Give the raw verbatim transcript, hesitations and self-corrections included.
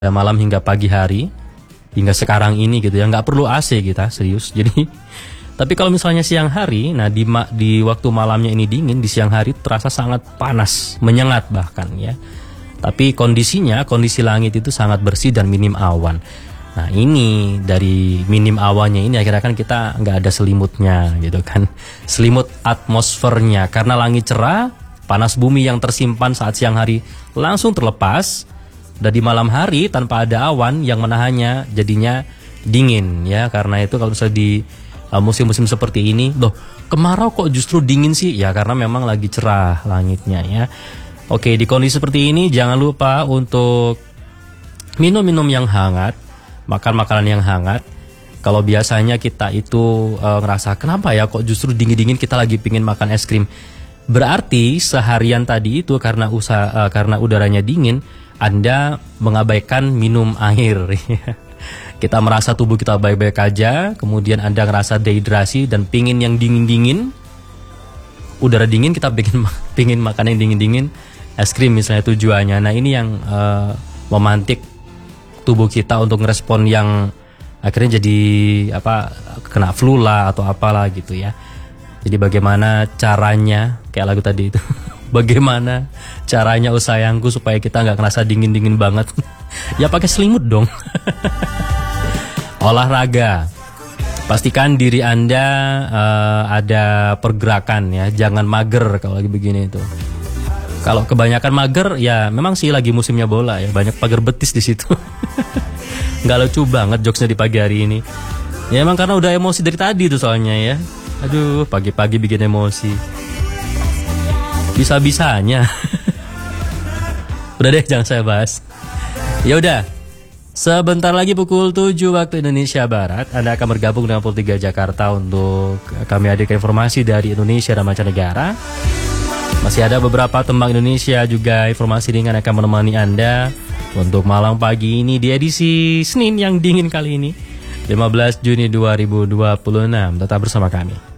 malam hingga pagi hari hingga sekarang ini gitu ya, nggak perlu A C kita serius. Jadi tapi kalau misalnya siang hari, nah di ma di waktu malamnya ini dingin, di siang hari terasa sangat panas, menyengat bahkan ya. Tapi kondisinya, kondisi langit itu sangat bersih dan minim awan. Nah ini dari minim awannya ini akhirnya kan kita nggak ada selimutnya gitu kan, selimut atmosfernya, karena langit cerah, panas bumi yang tersimpan saat siang hari langsung terlepas. Dan di malam hari tanpa ada awan yang menahannya jadinya dingin ya. Karena itu kalau misalnya di musim-musim uh, seperti ini, loh kemarau kok justru dingin sih? Ya karena memang lagi cerah langitnya ya. Oke, di kondisi seperti ini jangan lupa untuk minum-minum yang hangat, makan makanan yang hangat. Kalau biasanya kita itu uh, ngerasa kenapa ya kok justru dingin-dingin kita lagi pingin makan es krim. Berarti seharian tadi itu karena usaha uh, karena udaranya dingin, Anda mengabaikan minum air. Kita merasa tubuh kita baik-baik aja, kemudian Anda ngerasa dehidrasi dan pingin yang dingin-dingin. Udara dingin kita pingin, pingin makan yang dingin-dingin, es krim misalnya tujuannya. Nah ini yang uh, memantik tubuh kita untuk ngerespon yang akhirnya jadi apa, kena flu lah atau apalah gitu ya. Jadi bagaimana caranya, kayak lagu tadi itu, bagaimana caranya oh sayangku supaya kita nggak ngerasa dingin-dingin banget? Ya pakai selimut dong. Olahraga, pastikan diri Anda uh, ada pergerakan ya, jangan mager kalau lagi begini itu. Kalau kebanyakan mager ya memang sih lagi musimnya bola ya, banyak pagar betis di situ. Nggak lucu banget jokesnya di pagi hari ini. Ya emang karena udah emosi dari tadi tuh soalnya ya. Aduh, pagi-pagi bikin emosi. Bisa-bisanya. Udah deh, jangan saya bahas. Ya udah. Sebentar lagi pukul tujuh waktu Indonesia Barat, Anda akan bergabung dengan Pukul tiga Jakarta untuk kami hadirkan informasi dari Indonesia dan mancanegara. Masih ada beberapa tembang Indonesia juga informasi ringan akan menemani Anda untuk malam pagi ini di edisi Senin yang dingin kali ini, lima belas Juni dua ribu dua puluh enam. Tetap bersama kami.